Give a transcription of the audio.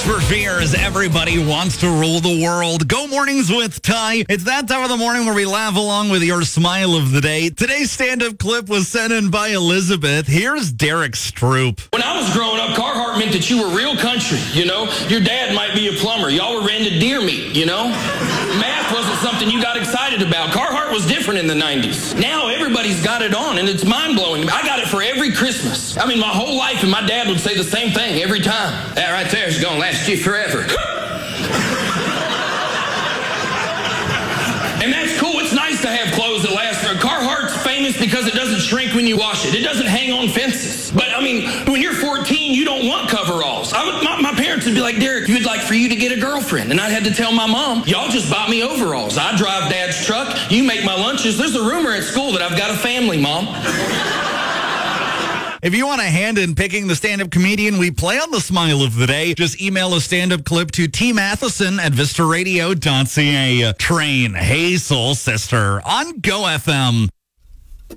for fears. Everybody wants to rule the world. Go mornings with Ty. It's that time of the morning where we laugh along with your smile of the day. Today's stand-up clip was sent in by Elizabeth. Here's Derek Stroop. When I was growing up, Carhartt meant that you were real country, you know? Your dad might be a plumber. Y'all were into deer meat, you know? Math wasn't something you got excited about. Carhartt was different in the 90s. Now everybody's got it on, and it's mind-blowing. I got it for every Christmas. I mean, my whole life, and my dad would say the same thing every time. That right there is going to last you forever. And that's cool. It's nice to have clothes that last forever. Carhartt's famous because it doesn't shrink when you wash it. It doesn't hang on fences. But, I mean, when you're 14, you don't want coveralls. My parents would be like, Derek, you'd like for you to get a girlfriend. And I'd had to tell my mom, y'all just bought me overalls. I drive Dad's truck. You make my lunches. There's a rumor at school that I've got a family, Mom. If you want a hand in picking the stand-up comedian we play on the Smile of the Day, just email a stand-up clip to tmatheson@vistaradio.ca. Train, Hey Soul Sister on Go FM.